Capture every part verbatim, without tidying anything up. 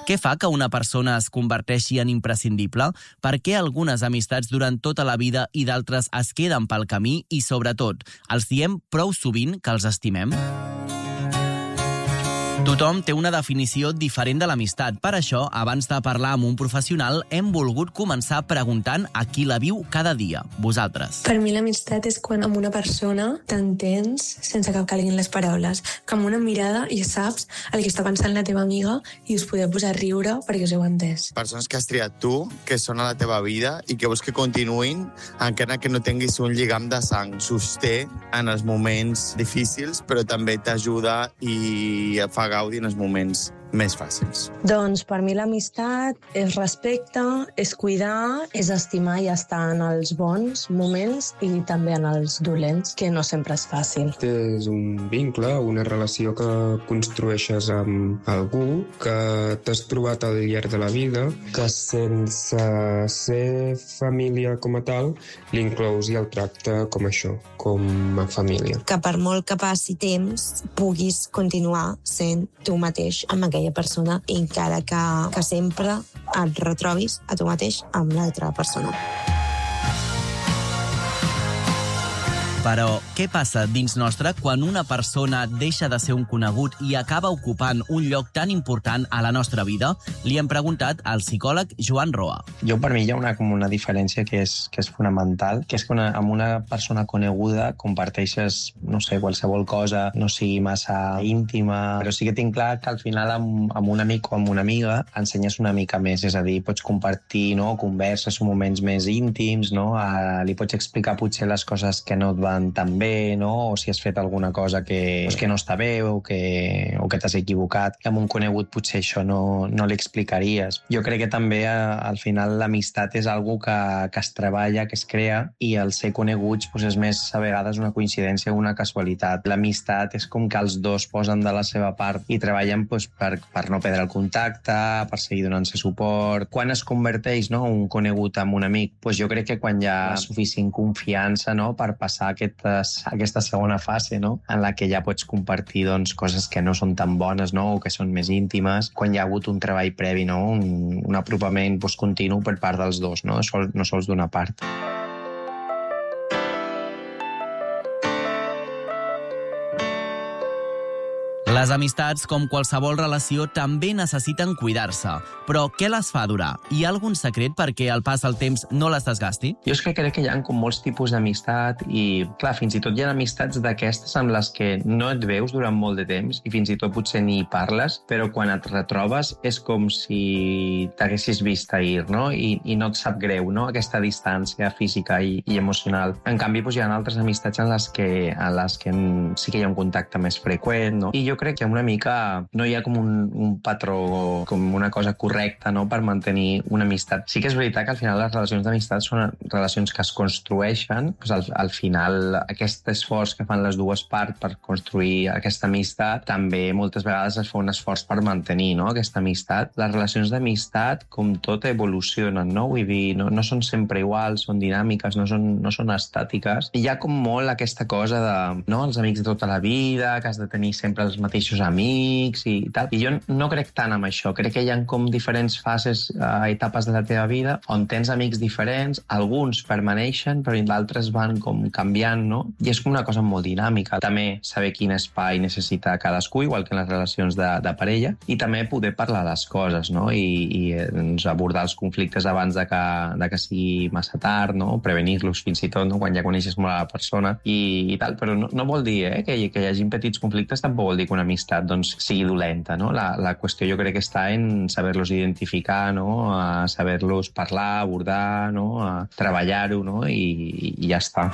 Què fa que una persona es converteixi en imprescindible? Per què algunes amistats duren tota la vida i d'altres es queden pel camí? I, sobretot, els diem prou sovint que els estimem? Tothom té una definició diferent de l'amistat. Per això, abans de parlar amb un professional, hem volgut començar preguntant a qui la viu cada dia, vosaltres. Per mi l'amistat és quan amb una persona t'entens sense que calguin les paraules, que amb una mirada ja saps el que està pensant la teva amiga i us podeu posar a riure perquè us heu entès. Persones que has triat tu, que són a la teva vida i que vols que continuïn encara que no tinguis un lligam de sang. Sosté en els moments difícils, però també t'ajuda i et fa gaudi en els moments més fàcils. Doncs per mi l'amistat és respecte, és cuidar, és estimar i estar en els bons moments i també en els dolents, que no sempre és fàcil. És un vincle, una relació que construeixes amb algú, que t'has trobat al llarg de la vida, que sense ser família com a tal, l'inclous i el tracta com això, com a família. Que per molt que passi temps puguis continuar sent tu mateix amb aquella persona, encara que, que sempre et retrobis a tu mateix amb l'altra persona. Però què passa dins nostre quan una persona deixa de ser un conegut i acaba ocupant un lloc tan important a la nostra vida? Li hem preguntat al psicòleg Joan Roa. Jo, per mi, hi ha una, com una diferència que és, que és fonamental, que és que una, amb una persona coneguda comparteixes, no sé, qualsevol cosa, no sigui massa íntima, però sí que tinc clar que al final amb, amb un amic o amb una amiga ensenyes una mica més, és a dir, pots compartir, no?, converses o moments més íntims, no?, a, li pots explicar potser les coses que no et van tan bé, no?, o si has fet alguna cosa que, pues, que no està bé o que, o que t'has equivocat. Amb un conegut potser això no, no li explicaries. Jo crec que també al final l'amistat és algo que, que es treballa, que es crea, i el ser coneguts pues, és més a vegades una coincidència o una casualitat. L'amistat és com que els dos posen de la seva part i treballen pues, per, per no perdre el contacte, per seguir donant-se suport. Quan es converteix, no?, un conegut en un amic? Pues jo crec que quan hi ha suficient confiança, no?, per passar aquesta, aquesta segona fase, no?, en la que ja pots compartir doncs, coses que no són tan bones, no?, o que són més íntimes, quan hi ha hagut un treball previ, no?, un, un apropament doncs, continu per part dels dos, no, no sols d'una part. Les amistats, com qualsevol relació, també necessiten cuidar-se. Però què les fa durar? Hi ha algun secret perquè al pas del temps no les desgasti? Jo és que crec que hi ha com molts tipus d'amistat i, clar, fins i tot hi ha amistats d'aquestes amb les que no et veus durant molt de temps i fins i tot potser ni parles, però quan et retrobes és com si t'haguessis vist ahir, no? I, i no et sap greu, no?, aquesta distància física i, i emocional. En canvi, doncs, hi ha altres amistats en les que, en les que sí que hi ha un contacte més freqüent, no? I jo crec que una mica no hi ha com un, un patró, com una cosa correcta, no?, per mantenir una amistat. Sí que és veritat que al final les relacions d'amistat són relacions que es construeixen, doncs al, al final aquest esforç que fan les dues parts per construir aquesta amistat també moltes vegades es fa un esforç per mantenir, no?, aquesta amistat. Les relacions d'amistat, com tot, evolucionen, no? Vull dir, no, no són sempre iguals, són dinàmiques, no són, no són estàtiques. I hi ha com molt aquesta cosa de, no?, els amics de tota la vida, que has de tenir sempre els mateixos amics i tal. I jo no crec tant en això. Crec que hi ha com diferents fases, eh, etapes de la teva vida on tens amics diferents, alguns permaneixen, però d'altres van com canviant, no? I és com una cosa molt dinàmica. També saber quin espai necessita cadascú, igual que en les relacions de, de parella, i també poder parlar les coses, no? I, i doncs, abordar els conflictes abans de que, de que sigui massa tard, no? Prevenir-los fins i tot, no?, quan ja coneixes molt a la persona i, i tal. Però no, no vol dir eh, que, hi, que hi hagi petits conflictes, tampoc vol dir que una amistat doncs, sigui dolenta, no? La, la qüestió jo crec que està en saber-los identificar, no?, a saber-los parlar, abordar, no?, a treballar-ho, no?, i, i ja està.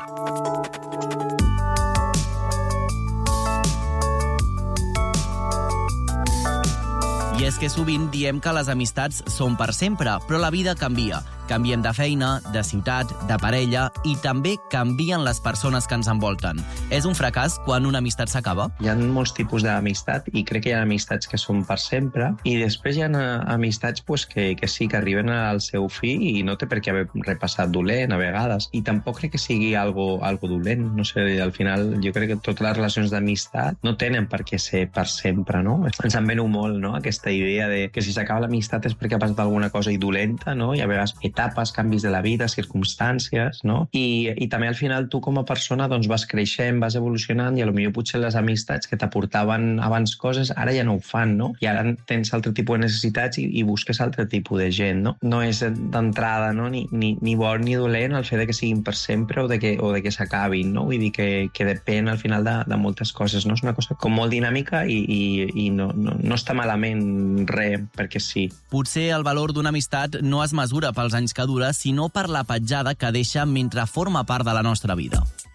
I és que sovint diem que les amistats són per sempre, però la vida canvia. Canviem de feina, de ciutat, de parella i també canvien les persones que ens envolten. És un fracàs quan una amistat s'acaba? Hi ha molts tipus d'amistat i crec que hi ha amistats que són per sempre i després hi ha amistats pues, que, que sí, que arriben al seu fi i no té per què haver repassat dolent a vegades. I tampoc crec que sigui algo, algo dolent. No sé, al final jo crec que totes les relacions d'amistat no tenen per què ser per sempre, no? Ens en venu molt, no?, aquesta idea de que si s'acaba l'amistat és perquè ha passat alguna cosa i dolenta, no? I a vegades etapes, canvis de la vida, circumstàncies, no? I, i també al final tu com a persona doncs, vas creixent, vas evolucionant i potser potser les amistats que t'aportaven abans coses ara ja no ho fan, no? I ara tens altre tipus de necessitats i, i busques altre tipus de gent, no? No és d'entrada, no?, ni, ni, ni bon ni dolent el fet de que siguin per sempre o de que, o de que s'acabin, no? Vull dir que, que depèn al final de, de moltes coses, no? És una cosa com molt dinàmica i, i, i no, no, no està malament res, perquè sí. Potser el valor d'una amistat no es mesura pels anys que dura, sinó per la petjada que deixa mentre forma part de la nostra vida.